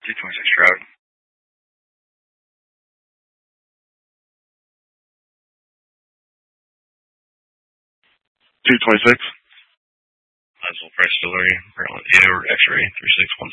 226 Shroud. 226. Laswell Price Distillery, Maryland, 8 X-ray 3617.